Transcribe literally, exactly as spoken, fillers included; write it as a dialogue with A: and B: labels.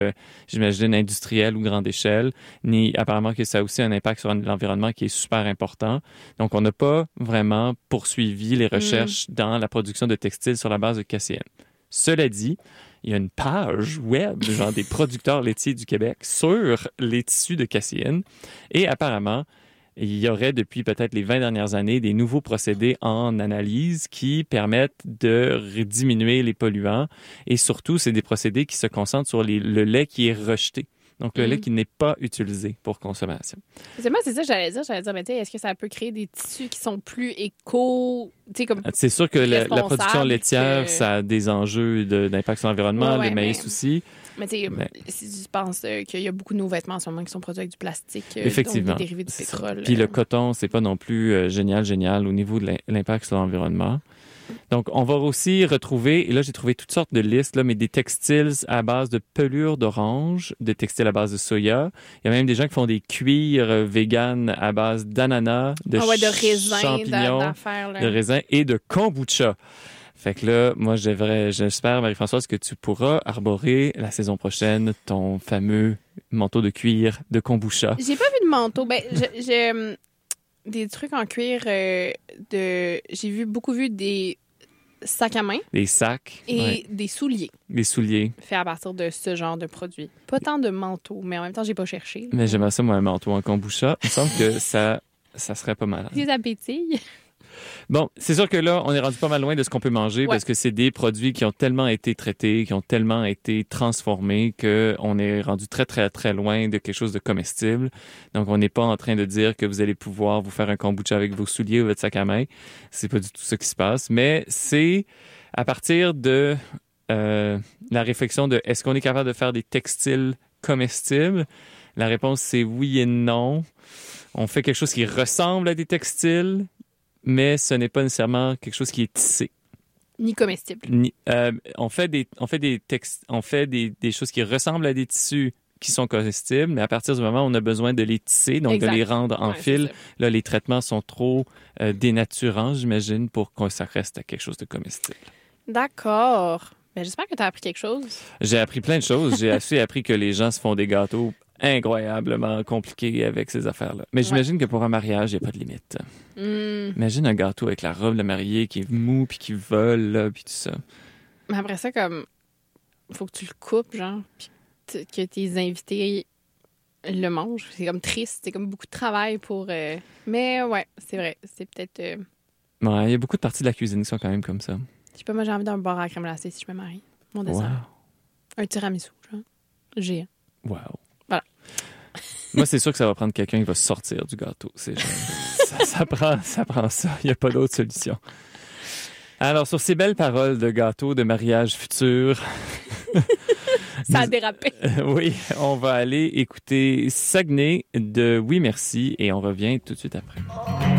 A: euh, j'imagine, industrielle ou grande échelle, ni apparemment que ça a aussi un impact sur l'environnement qui est super important. Donc, on n'a pas vraiment poursuivi les recherches mm. dans la production de textiles sur la base de caséine. Cela dit, il y a une page web, genre des producteurs laitiers du Québec, sur les tissus de caséine. Et apparemment, il y aurait depuis peut-être les vingt dernières années des nouveaux procédés en analyse qui permettent de diminuer les polluants. Et surtout, c'est des procédés qui se concentrent sur les, le lait qui est rejeté. Donc, le mmh. lait qui n'est pas utilisé pour consommation.
B: C'est moi, c'est ça que j'allais dire. J'allais dire, mais tu sais, est-ce que ça peut créer des tissus qui sont plus éco... Tu sais, comme
A: c'est sûr que la, la production laitière, que... ça a des enjeux de, d'impact sur l'environnement, ouais, ouais, le maïs mais... aussi.
B: Mais tu sais, mais... si tu penses euh, qu'il y a beaucoup de nos vêtements en ce moment qui sont produits avec du plastique, euh,
A: effectivement,
B: donc des dérivés du pétrole.
A: Puis
B: euh...
A: le coton, c'est pas non plus euh, génial, génial au niveau de l'impact sur l'environnement. Donc, on va aussi retrouver, et là, j'ai trouvé toutes sortes de listes, là, mais des textiles à base de pelure d'orange, des textiles à base de soya. Il y a même des gens qui font des cuirs euh, véganes à base d'ananas, de,
B: ah ouais, de raisin,
A: champignons,
B: d'affaires, là.
A: de raisins et de kombucha. Fait que là, moi, j'aimerais, j'espère, Marie-Françoise, que tu pourras arborer la saison prochaine ton fameux manteau de cuir de kombucha.
B: J'ai pas vu de manteau. Ben, j'ai, j'ai des trucs en cuir euh, de... J'ai vu beaucoup vu des sacs à main.
A: Des sacs.
B: Et
A: ouais.
B: des souliers.
A: Des souliers.
B: Faits à partir de ce genre de produits. Pas tant de manteaux, mais en même temps, j'ai pas cherché.
A: Mais j'aimerais ça, moi, un manteau en kombucha. Il me semble que ça, ça serait pas mal.
B: Des appétits.
A: Bon, c'est sûr que là, on est rendu pas mal loin de ce qu'on peut manger ouais. parce que c'est des produits qui ont tellement été traités, qui ont tellement été transformés qu'on est rendu très, très, très loin de quelque chose de comestible. Donc, on n'est pas en train de dire que vous allez pouvoir vous faire un kombucha avec vos souliers ou votre sac à main. C'est pas du tout ce qui se passe. Mais c'est à partir de euh, la réflexion de est-ce qu'on est capable de faire des textiles comestibles? La réponse, c'est oui et non. On fait quelque chose qui ressemble à des textiles, mais ce n'est pas nécessairement quelque chose qui est tissé.
B: Ni comestible.
A: Ni, euh, on fait des, on fait des textes, on fait des, des choses qui ressemblent à des tissus qui sont comestibles, mais à partir du moment où on a besoin de les tisser, donc exact. De les rendre en ouais, fil, là, les traitements sont trop euh, dénaturants, j'imagine, pour que ça reste à quelque chose de comestible.
B: D'accord. Ben, j'espère que tu as appris quelque chose.
A: J'ai appris plein de choses. J'ai assez appris que les gens se font des gâteaux incroyablement compliqué avec ces affaires-là. Mais j'imagine ouais. que pour un mariage, il n'y a pas de limite. Mm. Imagine un gâteau avec la robe de mariée qui est mou puis qui vole, là, puis tout ça.
B: Mais après ça, comme, faut que tu le coupes, genre, puis t- que tes invités le mangent. C'est comme triste. C'est comme beaucoup de travail pour... Euh... Mais ouais, c'est vrai. C'est peut-être... Euh...
A: Ouais, il y a beaucoup de parties de la cuisine qui sont quand même comme ça.
B: Je sais pas, moi, j'ai envie d'un beurre à la crème glacée si je me marie. Mon dessert. Wow. Un tiramisu, genre. Géant.
A: Wow.
B: Voilà.
A: Moi, c'est sûr que ça va prendre quelqu'un qui va sortir du gâteau. C'est genre, ça, ça, prend, ça prend ça. Il n'y a pas d'autre solution. Alors, sur ces belles paroles de gâteau, de mariage futur...
B: ça a dérapé.
A: Euh, oui, on va aller écouter Saguenay de Oui Merci et on revient tout de suite après.